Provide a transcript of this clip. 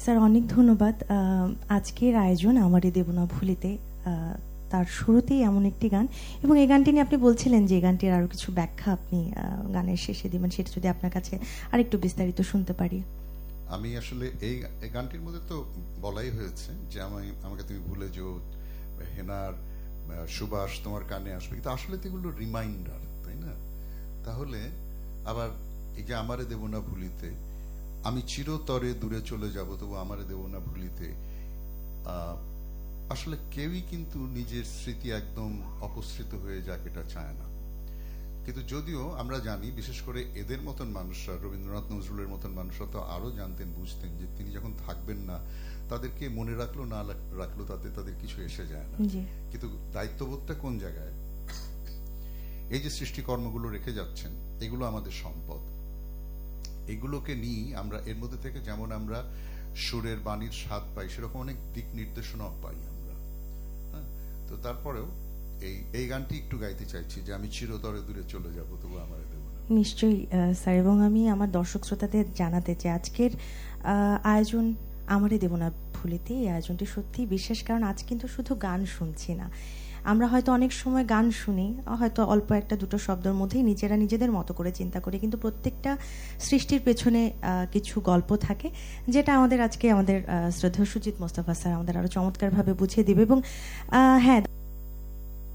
Sir অনেক ধন্যবাদ। আজকের আয়োজন আমারই দেবনা ভুলিতে, তার শুরুতেই এমন একটি গান, এবং এই গানটি নিয়ে আপনি বলছিলেন যে এই গানটির আরো কিছু ব্যাখ্যা আপনি গানের শেষে দিবেন, সেটা যদি আপনার কাছে আরেকটু বিস্তারিত শুনতে পারি। আমি আসলে এই গানটির মধ্যে তো বলাই হয়েছে যে আমাকে তুমি ভুলে যেও, হেনার সুবাস তোমার কানে আসবে, কিন্তু আসলে তো এগুলো রিমাইন্ডার, তাই না? তাহলে আবার এই যে আমারে দেব না ভুলিতে, আমি চিরতরে দূরে চলে যাব তবু আমারে দেব না ভুলিতে, আসলে কেউই কিন্তু নিজের স্মৃতি একদম অপসৃত হয়ে যাক এটা চায় না। কিন্তু যদিও আমরা জানি, বিশেষ করে এদের মতন মানুষরা, রবীন্দ্রনাথ নজরুলের মতন মানুষরা তো আরো জানতেন, বুঝতেন যে তিনি যখন থাকবেন না তাদেরকে মনে রাখলো না রাখলো তাতে তাদের কিছু এসে যায় না। কিন্তু দায়িত্ববোধটা কোন জায়গায়? এই যে সৃষ্টিকর্মগুলো রেখে যাচ্ছেন, এগুলো আমাদের সম্পদ। এগুলোকে নিয়ে আমরা এর মধ্যে থেকে যেমন আমরা সুরের বাণীর স্বাদ পাই, সেরকম অনেক দিক নির্দেশনাও পাই আমরা। হ্যাঁ, তো তারপরেও এই গানটি একটু গাইতে চাইছি যে আমি চিরতরে দূরে চলে যাব তবু আমার দেব না। নিশ্চয়ই স্যার, এবং আমি আমার দর্শক শ্রোতাদের জানাতে চাই আজকের আয়োজন আমারই দেব না ভুলিতে, এই আয়োজনটি সত্যিই বিশেষ, কারণ আজ কিন্তু শুধু গান শুনছি না, আমরা হয়তো অনেক সময় গান শুনি, হয়তো অল্প একটা দুটো শব্দের মধ্যেই নিজেরা নিজেদের মতো করে চিন্তা করি, কিন্তু প্রত্যেকটা সৃষ্টির পেছনে কিছু গল্প থাকে, যেটা আমাদের আজকে আমাদের শ্রদ্ধেয় সুজিত মোস্তফা স্যার আমাদের আরো চমৎকারভাবে বুঝিয়ে দিবে। এবং হ্যাঁ,